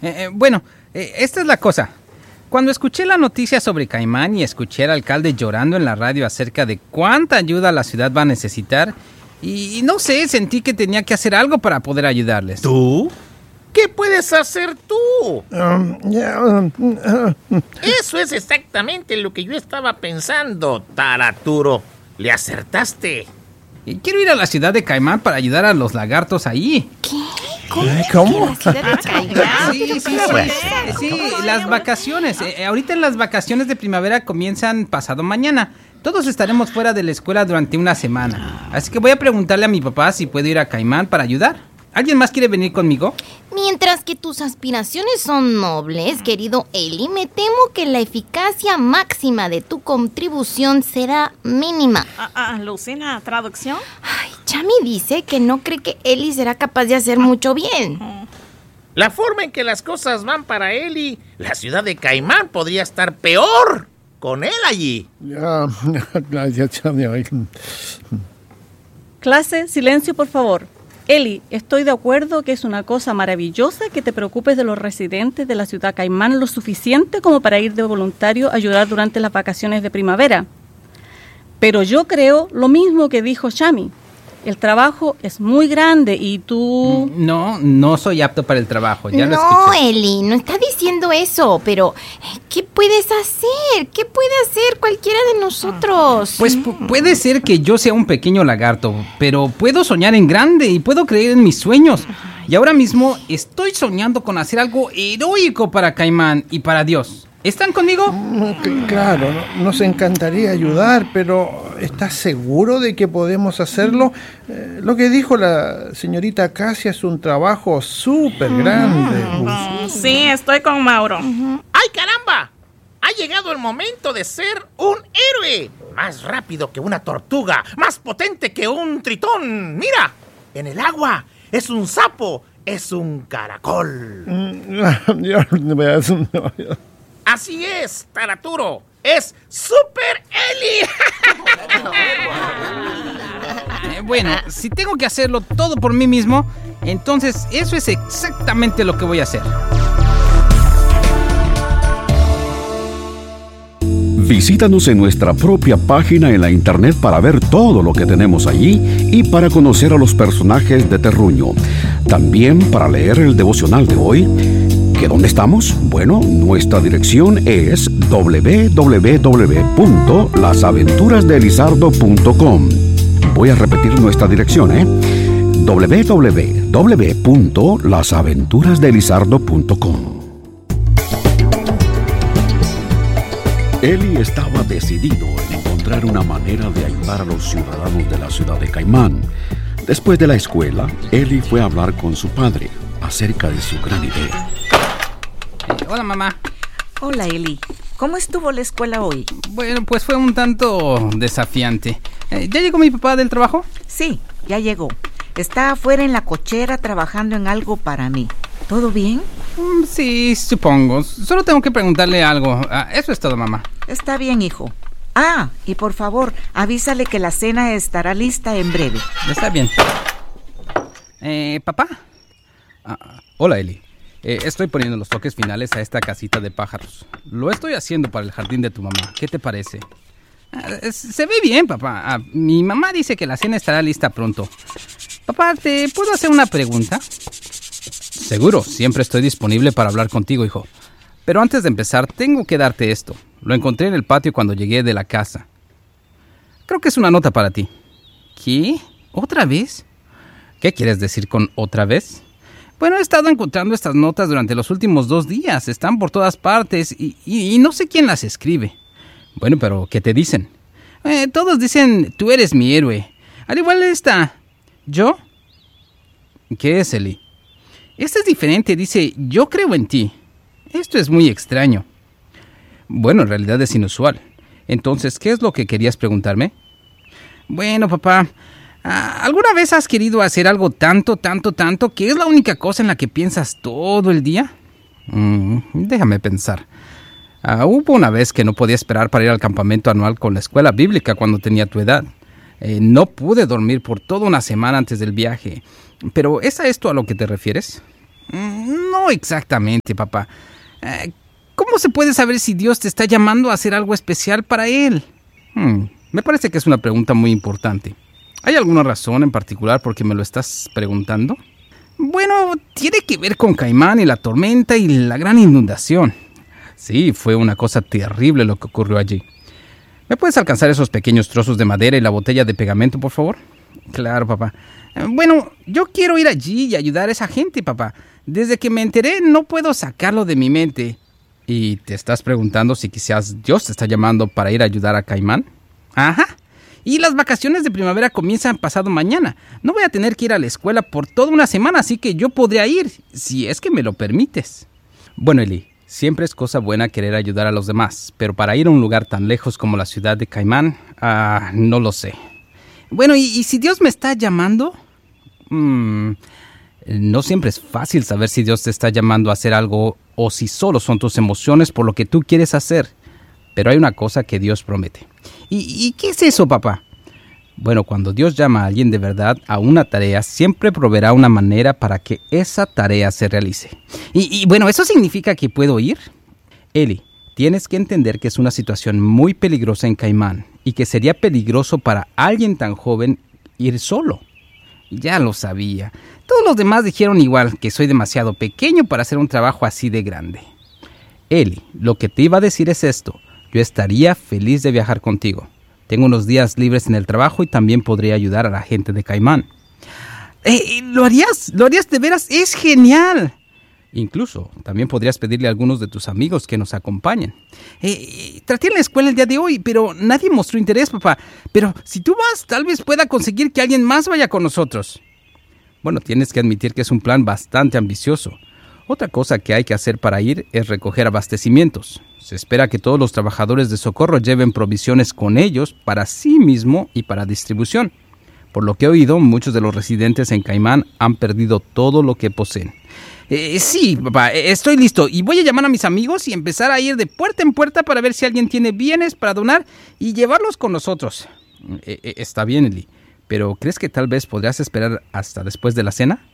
Esta es la cosa. Cuando escuché la noticia sobre Caimán y escuché al alcalde llorando en la radio acerca de cuánta ayuda la ciudad va a necesitar, y no sé, sentí que tenía que hacer algo para poder ayudarles. ¿Tú? ¿Qué puedes hacer tú? Eso es exactamente lo que yo estaba pensando, Taraturo. Le acertaste. Quiero ir a la ciudad de Caimán para ayudar a los lagartos ahí. ¿Qué? ¿Cómo? ¿La ciudad de Caimán? Sí, las vacaciones. Ahorita las vacaciones de primavera comienzan pasado mañana. Todos estaremos fuera de la escuela durante una semana. Así que voy a preguntarle a mi papá si puedo ir a Caimán para ayudar. ¿Alguien más quiere venir conmigo? Mientras que tus aspiraciones son nobles, querido Eli, me temo que la eficacia máxima de tu contribución será mínima. Lucina, ¿traducción? Ay, Chami dice que no cree que Eli será capaz de hacer mucho bien. La forma en que las cosas van para Eli, la ciudad de Caimán podría estar peor con él allí. Clase, silencio, por favor. Eli, estoy de acuerdo que es una cosa maravillosa que te preocupes de los residentes de la ciudad Caimán lo suficiente como para ir de voluntario a ayudar durante las vacaciones de primavera. Pero yo creo lo mismo que dijo Chami. El trabajo es muy grande y tú... No soy apto para el trabajo, ya lo escuché. No, Eli, no está diciendo eso, pero ¿qué puedes hacer? ¿Qué puede hacer cualquiera de nosotros? Pues puede ser que yo sea un pequeño lagarto, pero puedo soñar en grande y puedo creer en mis sueños. Y ahora mismo estoy soñando con hacer algo heroico para Caimán y para Dios. ¿Están conmigo? Claro, nos encantaría ayudar, pero ¿estás seguro de que podemos hacerlo? Lo que dijo la señorita Casia es un trabajo súper grande. Sí, estoy con Mauro. ¡Ay, caramba! Ha llegado el momento de ser un héroe. Más rápido que una tortuga, más potente que un tritón. ¡Mira! En el agua es un sapo, es un caracol. Así es, Taraturo. Es Super Eli. Si tengo que hacerlo todo por mí mismo, entonces eso es exactamente lo que voy a hacer. Visítanos en nuestra propia página en la internet para ver todo lo que tenemos allí y para conocer a los personajes de Terruño. También para leer el devocional de hoy. ¿Que dónde estamos? Bueno, nuestra dirección es www.lasaventurasdelizardo.com. Voy a repetir nuestra dirección, www.lasaventurasdelizardo.com. Eli estaba decidido en encontrar una manera de ayudar a los ciudadanos de la ciudad de Caimán. Después de la escuela, Eli fue a hablar con su padre acerca de su gran idea. Hola, mamá. Hola, Eli. ¿Cómo estuvo la escuela hoy? Bueno, pues fue un tanto desafiante. ¿Ya llegó mi papá del trabajo? Sí, ya llegó. Está afuera en la cochera trabajando en algo para mí. ¿Todo bien? Sí, supongo. Solo tengo que preguntarle algo. Eso es todo, mamá. Está bien, hijo. Y por favor, avísale que la cena estará lista en breve. Está bien. ¿Papá? Hola, Eli. Estoy poniendo los toques finales a esta casita de pájaros. Lo estoy haciendo para el jardín de tu mamá. ¿Qué te parece? Se ve bien, papá. Mi mamá dice que la cena estará lista pronto. Papá, ¿te puedo hacer una pregunta? Seguro, siempre estoy disponible para hablar contigo, hijo. Pero antes de empezar, tengo que darte esto. Lo encontré en el patio cuando llegué de la casa. Creo que es una nota para ti. ¿Qué? ¿Otra vez? ¿Qué quieres decir con otra vez? Bueno, he estado encontrando estas notas durante los últimos 2 días. Están por todas partes y no sé quién las escribe. Bueno, pero ¿qué te dicen? Todos dicen, tú eres mi héroe. Al igual esta. ¿Yo? ¿Qué es, Eli? Esta es diferente, dice, yo creo en ti. Esto es muy extraño. Bueno, en realidad es inusual. Entonces, ¿qué es lo que querías preguntarme? Bueno, papá, ¿alguna vez has querido hacer algo tanto, que es la única cosa en la que piensas todo el día? Déjame pensar. Hubo una vez que no podía esperar para ir al campamento anual con la escuela bíblica cuando tenía tu edad. No pude dormir por toda una semana antes del viaje. ¿Pero es a esto a lo que te refieres? No exactamente, papá. ¿Cómo se puede saber si Dios te está llamando a hacer algo especial para Él? Me parece que es una pregunta muy importante. ¿Hay alguna razón en particular por qué me lo estás preguntando? Bueno, tiene que ver con Caimán y la tormenta y la gran inundación. Sí, fue una cosa terrible lo que ocurrió allí. ¿Me puedes alcanzar esos pequeños trozos de madera y la botella de pegamento, por favor? Claro, papá. Bueno, yo quiero ir allí y ayudar a esa gente, papá. Desde que me enteré, no puedo sacarlo de mi mente. ¿Y te estás preguntando si quizás Dios te está llamando para ir a ayudar a Caimán? Ajá. Y las vacaciones de primavera comienzan pasado mañana. No voy a tener que ir a la escuela por toda una semana, así que yo podría ir, si es que me lo permites. Bueno, Eli, siempre es cosa buena querer ayudar a los demás, pero para ir a un lugar tan lejos como la ciudad de Caimán, no lo sé. Bueno, ¿y si Dios me está llamando? No siempre es fácil saber si Dios te está llamando a hacer algo o si solo son tus emociones por lo que tú quieres hacer. Pero hay una cosa que Dios promete. ¿Y qué es eso, papá? Bueno, cuando Dios llama a alguien de verdad a una tarea, siempre proveerá una manera para que esa tarea se realice. Y bueno, ¿eso significa que puedo ir? Eli, tienes que entender que es una situación muy peligrosa en Caimán y que sería peligroso para alguien tan joven ir solo. Ya lo sabía. Todos los demás dijeron igual, que soy demasiado pequeño para hacer un trabajo así de grande. Eli, lo que te iba a decir es esto. Yo estaría feliz de viajar contigo. Tengo unos días libres en el trabajo y también podría ayudar a la gente de Caimán. ¿Lo harías? ¿Lo harías de veras? ¡Es genial! Incluso, también podrías pedirle a algunos de tus amigos que nos acompañen. Traté en la escuela el día de hoy, pero nadie mostró interés, papá. Pero si tú vas, tal vez pueda conseguir que alguien más vaya con nosotros. Bueno, tienes que admitir que es un plan bastante ambicioso. Otra cosa que hay que hacer para ir es recoger abastecimientos. Se espera que todos los trabajadores de socorro lleven provisiones con ellos para sí mismo y para distribución. Por lo que he oído, muchos de los residentes en Caimán han perdido todo lo que poseen. Sí, papá, estoy listo y voy a llamar a mis amigos y empezar a ir de puerta en puerta para ver si alguien tiene bienes para donar y llevarlos con nosotros. Está bien, Eli, pero ¿crees que tal vez podrías esperar hasta después de la cena?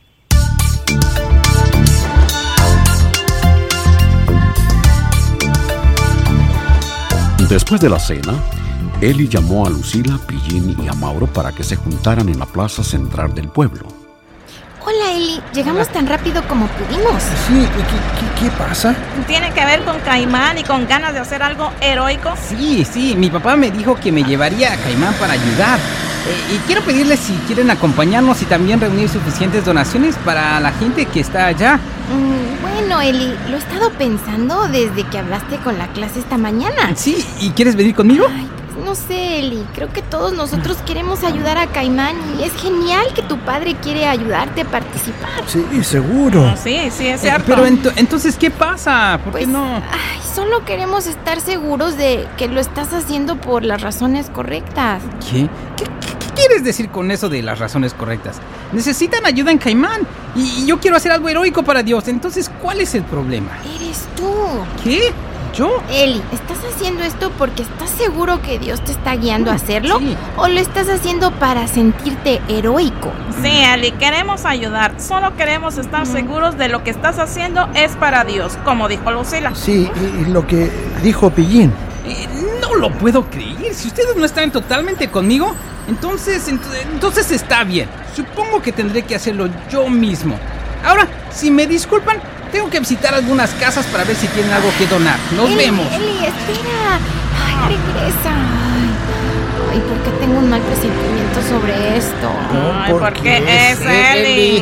Después de la cena, Eli llamó a Lucila, Pillín y a Mauro para que se juntaran en la plaza central del pueblo. Hola, Eli. Llegamos tan rápido como pudimos. Sí, ¿qué pasa? ¿Tiene que ver con Caimán y con ganas de hacer algo heroico? Sí, mi papá me dijo que me llevaría a Caimán para ayudar. Y quiero pedirles si quieren acompañarnos y también reunir suficientes donaciones para la gente que está allá. Bueno, Eli, lo he estado pensando desde que hablaste con la clase esta mañana. Sí, ¿y quieres venir conmigo? Ay, pues no sé, Eli. Creo que todos nosotros queremos ayudar a Caimán y es genial que tu padre quiere ayudarte a participar. Sí, seguro. Sí, es cierto. Pero entonces, ¿qué pasa? ¿Por qué no? Ay, solo queremos estar seguros de que lo estás haciendo por las razones correctas. ¿Qué quieres decir con eso de las razones correctas? Necesitan ayuda en Caimán y yo quiero hacer algo heroico para Dios. Entonces, ¿cuál es el problema? Eres tú. ¿Qué? ¿Yo? Eli, ¿estás haciendo esto porque estás seguro que Dios te está guiando a hacerlo? Sí. ¿O lo estás haciendo para sentirte heroico? Sí, Eli, queremos ayudar. Solo queremos estar seguros de lo que estás haciendo es para Dios, como dijo Lucila. Sí, y lo que dijo Pillín. No lo puedo creer. Si ustedes no están totalmente conmigo, entonces está bien. Supongo que tendré que hacerlo yo mismo. Ahora, si me disculpan, tengo que visitar algunas casas para ver si tienen algo que donar. Nos vemos. Eli, espera. Ay, regresa. Ay, ¿por qué tengo un mal presentimiento sobre esto? Ay, ¿por qué es Eli?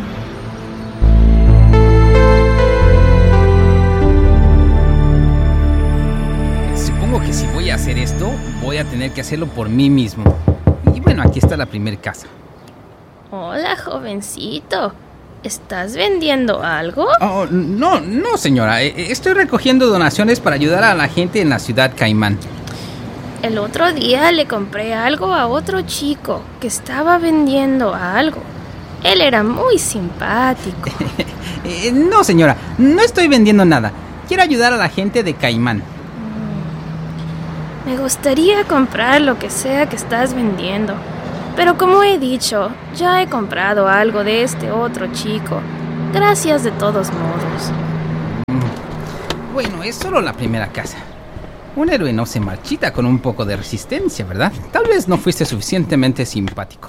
Supongo que si voy a hacer esto, voy a tener que hacerlo por mí mismo. Y bueno, aquí está la primera casa. Hola, jovencito. ¿Estás vendiendo algo? Oh, no, señora. Estoy recogiendo donaciones para ayudar a la gente en la ciudad Caimán. El otro día le compré algo a otro chico que estaba vendiendo algo. Él era muy simpático. No, señora. No estoy vendiendo nada. Quiero ayudar a la gente de Caimán. Me gustaría comprar lo que sea que estás vendiendo. Pero como he dicho, ya he comprado algo de este otro chico. Gracias de todos modos. Bueno, es solo la primera casa. Un héroe no se marchita con un poco de resistencia, ¿verdad? Tal vez no fuiste suficientemente simpático.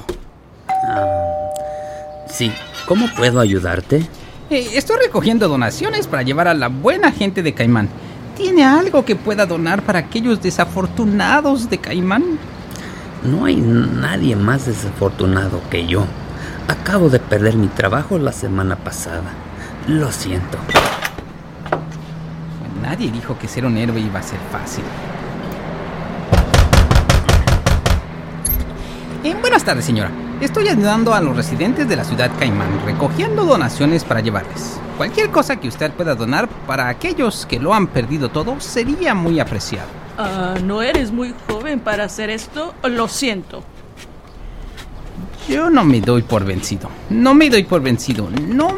Sí, ¿cómo puedo ayudarte? Estoy recogiendo donaciones para llevar a la buena gente de Caimán. ¿Tiene algo que pueda donar para aquellos desafortunados de Caimán? No hay nadie más desafortunado que yo. Acabo de perder mi trabajo la semana pasada. Lo siento. Nadie dijo que ser un héroe iba a ser fácil. Buenas tardes, señora. Estoy ayudando a los residentes de la ciudad Caimán, recogiendo donaciones para llevarles. Cualquier cosa que usted pueda donar para aquellos que lo han perdido todo sería muy apreciado. ¿No eres muy joven para hacer esto? Lo siento. Yo no me doy por vencido. No me doy por vencido.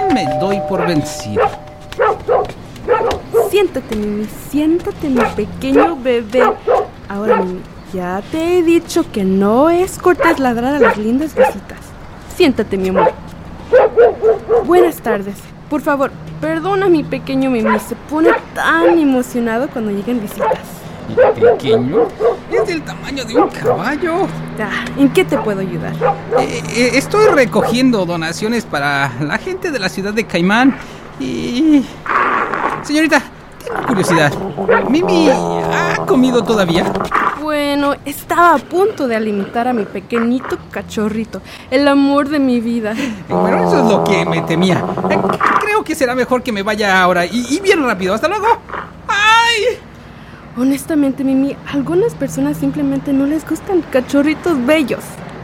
Siéntate, Mimi. Siéntate, mi pequeño bebé. Ahora, Mimi, ya te he dicho que no es cortés ladrar a las lindas visitas. Siéntate, mi amor. Buenas tardes. Por favor, perdona a mi pequeño Mimi. Se pone tan emocionado cuando llegan visitas. ¿Pequeño? Es del tamaño de un caballo. ¿En qué te puedo ayudar? Estoy recogiendo donaciones para la gente de la ciudad de Caimán. Y... Señorita, tengo curiosidad. ¿Mimi ha comido todavía? Bueno, estaba a punto de alimentar a mi pequeñito cachorrito, el amor de mi vida. Bueno, eso es lo que me temía. Creo que será mejor que me vaya ahora y bien rápido. ¡Hasta luego! ¡Ay! Honestamente, Mimi, a algunas personas simplemente no les gustan cachorritos bellos.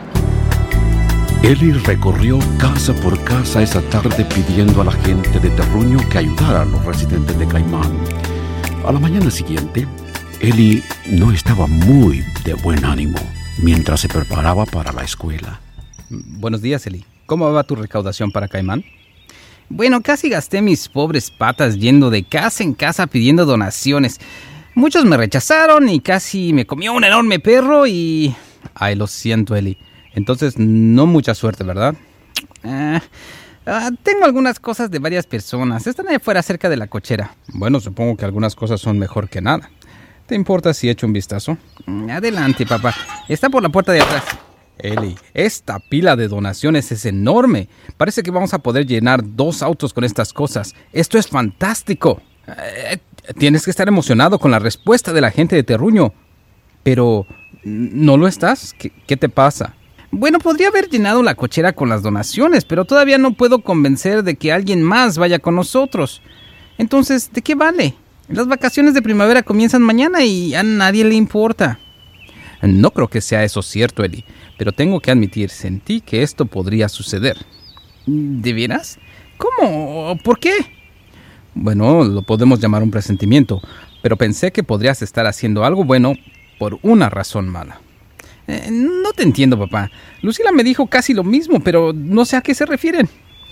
Eli recorrió casa por casa esa tarde pidiendo a la gente de Terruño que ayudara a los residentes de Caimán. A la mañana siguiente, Eli no estaba muy de buen ánimo mientras se preparaba para la escuela. Buenos días, Eli. ¿Cómo va tu recaudación para Caimán? Bueno, casi gasté mis pobres patas yendo de casa en casa pidiendo donaciones. Muchos me rechazaron y casi me comió un enorme perro y... Ay, lo siento, Eli. Entonces, no mucha suerte, ¿verdad? Tengo algunas cosas de varias personas. Están ahí afuera cerca de la cochera. Bueno, supongo que algunas cosas son mejor que nada. ¿Te importa si echo un vistazo? Adelante, papá. Está por la puerta de atrás. Eli, esta pila de donaciones es enorme. Parece que vamos a poder llenar 2 autos con estas cosas. Esto es fantástico. Tienes que estar emocionado con la respuesta de la gente de Terruño. Pero, ¿no lo estás? ¿Qué te pasa? Bueno, podría haber llenado la cochera con las donaciones, pero todavía no puedo convencer de que alguien más vaya con nosotros. Entonces, ¿de qué vale? Las vacaciones de primavera comienzan mañana y a nadie le importa. No creo que sea eso cierto, Eli, pero tengo que admitir, sentí que esto podría suceder. ¿De veras? ¿Cómo? ¿Por qué? Bueno, lo podemos llamar un presentimiento, pero pensé que podrías estar haciendo algo bueno por una razón mala. No te entiendo, papá. Lucila me dijo casi lo mismo, pero no sé a qué se refieren.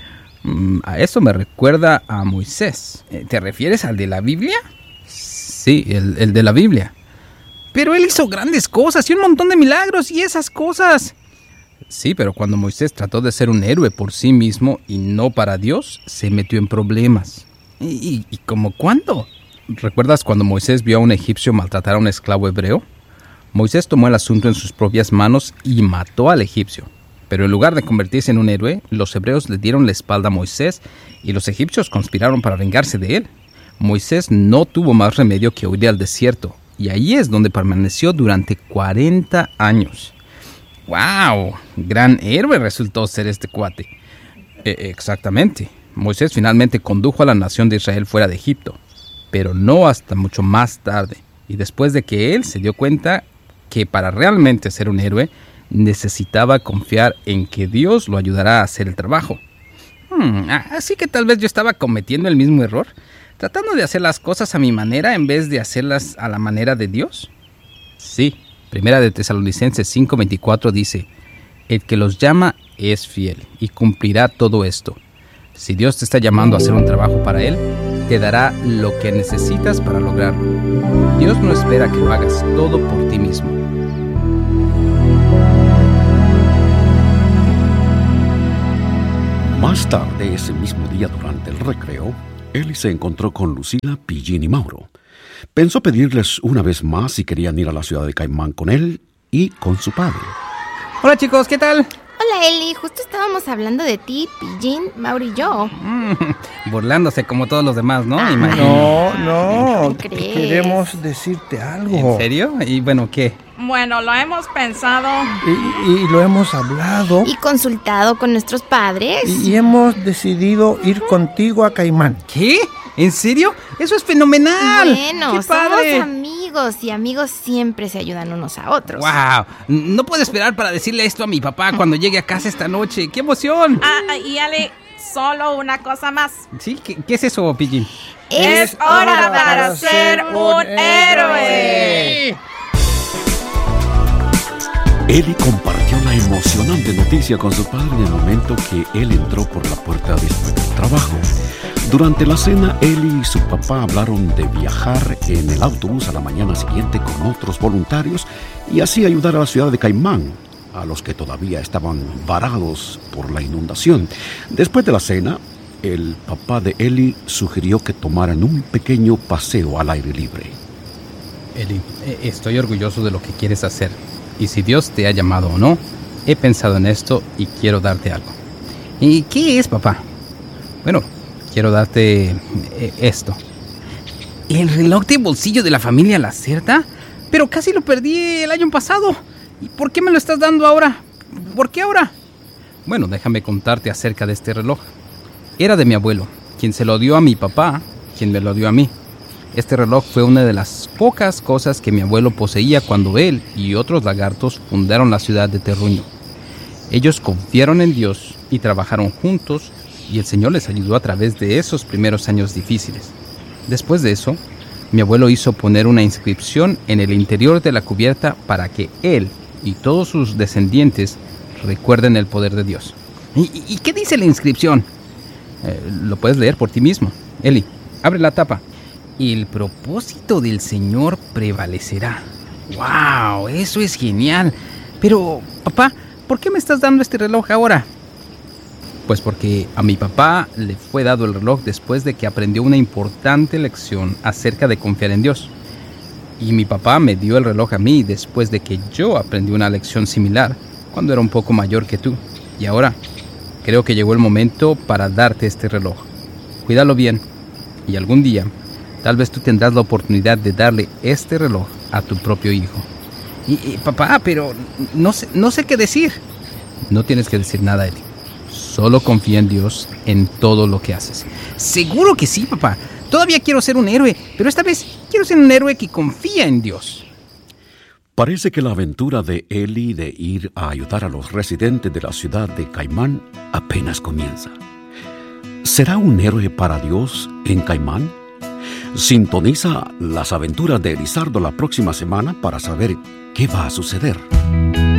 A eso me recuerda a Moisés. ¿Te refieres al de la Biblia? Sí, el de la Biblia. Pero él hizo grandes cosas y un montón de milagros y esas cosas. Sí, pero cuando Moisés trató de ser un héroe por sí mismo y no para Dios, se metió en problemas. ¿Y cómo cuándo? ¿Recuerdas cuando Moisés vio a un egipcio maltratar a un esclavo hebreo? Moisés tomó el asunto en sus propias manos y mató al egipcio. Pero en lugar de convertirse en un héroe, los hebreos le dieron la espalda a Moisés y los egipcios conspiraron para vengarse de él. Moisés no tuvo más remedio que huir al desierto, y ahí es donde permaneció durante 40 años. ¡Wow! Gran héroe resultó ser este cuate. Exactamente. Moisés finalmente condujo a la nación de Israel fuera de Egipto, pero no hasta mucho más tarde, y después de que él se dio cuenta que para realmente ser un héroe, necesitaba confiar en que Dios lo ayudará a hacer el trabajo. Así que tal vez yo estaba cometiendo el mismo error, tratando de hacer las cosas a mi manera en vez de hacerlas a la manera de Dios. Sí, Primera de Tesalonicenses 5:24 dice, el que los llama es fiel y cumplirá todo esto. Si Dios te está llamando a hacer un trabajo para Él, te dará lo que necesitas para lograrlo. Dios no espera que lo hagas todo por ti mismo. Más tarde, ese mismo día durante el recreo, Eli se encontró con Lucila, Pillín y Mauro. Pensó pedirles una vez más si querían ir a la ciudad de Caimán con él y con su padre. Hola chicos, ¿qué tal? Hola Eli, justo estábamos hablando de ti, Pillín, Mauro y yo. Burlándose como todos los demás, ¿no? No, ¿Qué crees? queremos decirte algo. ¿En serio? ¿Y bueno, qué? Bueno, lo hemos pensado. Y lo hemos hablado. Y consultado con nuestros padres. Y hemos decidido ir contigo a Caimán. ¿Qué? ¿En serio? ¡Eso es fenomenal! Bueno, ¡Qué padre! somos amigos y amigos siempre se ayudan unos a otros. ¡Wow! No puedo esperar para decirle esto a mi papá cuando llegue a casa esta noche. ¡Qué emoción! Y Ale, solo una cosa más. ¿Sí? ¿Qué es eso, Pillín? Es hora para ser un héroe. Eli compartió la emocionante noticia con su padre en el momento que él entró por la puerta después del trabajo. Durante la cena, Eli y su papá hablaron de viajar en el autobús a la mañana siguiente con otros voluntarios y así ayudar a la ciudad de Caimán, a los que todavía estaban varados por la inundación. Después de la cena, el papá de Eli sugirió que tomaran un pequeño paseo al aire libre. Eli, estoy orgulloso de lo que quieres hacer. Y si Dios te ha llamado o no, he pensado en esto y quiero darte algo. ¿Y qué es, papá? Bueno, quiero darte esto. ¿El reloj de bolsillo de la familia Lacerda? Pero casi lo perdí el año pasado. ¿Y por qué me lo estás dando ahora? ¿Por qué ahora? Bueno, déjame contarte acerca de este reloj. Era de mi abuelo, quien se lo dio a mi papá, quien me lo dio a mí. Este reloj fue una de las pocas cosas que mi abuelo poseía cuando él y otros lagartos fundaron la ciudad de Terruño. Ellos confiaron en Dios y trabajaron juntos y el Señor les ayudó a través de esos primeros años difíciles. Después de eso, mi abuelo hizo poner una inscripción en el interior de la cubierta para que él y todos sus descendientes recuerden el poder de Dios. ¿Y qué dice la inscripción? Lo puedes leer por ti mismo. Eli, abre la tapa. El propósito del Señor prevalecerá. ¡Wow! Eso es genial. Pero, papá, ¿por qué me estás dando este reloj ahora? Pues porque a mi papá le fue dado el reloj después de que aprendió una importante lección acerca de confiar en Dios. Y mi papá me dio el reloj a mí después de que yo aprendí una lección similar cuando era un poco mayor que tú. Y ahora, creo que llegó el momento para darte este reloj. Cuídalo bien y algún día tal vez tú tendrás la oportunidad de darle este reloj a tu propio hijo. Papá, pero no sé qué decir. No tienes que decir nada, Eli. Solo confía en Dios en todo lo que haces. Seguro que sí, papá. Todavía quiero ser un héroe, pero esta vez quiero ser un héroe que confía en Dios. Parece que la aventura de Eli de ir a ayudar a los residentes de la ciudad de Caimán apenas comienza. ¿Será un héroe para Dios en Caimán? Sintoniza las aventuras de Elizardo la próxima semana para saber qué va a suceder.